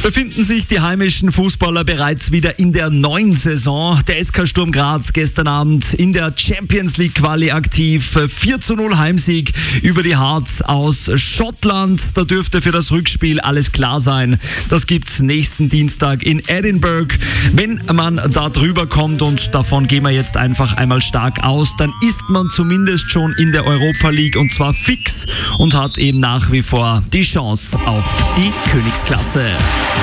Befinden sich die heimischen Fußballer bereits wieder in der neuen Saison. Der SK Sturm Graz gestern Abend in der Champions League Quali aktiv. 4:0 Heimsieg über die Hearts aus Schottland. Da dürfte für das Rückspiel alles klar sein. Das gibt's nächsten Dienstag in Edinburgh. Wenn man da drüber kommt, und davon gehen wir jetzt einfach einmal stark aus, dann ist man zumindest schon in der Europa League, und zwar fix, und hat eben nach wie vor die Chance auf die Königsklasse.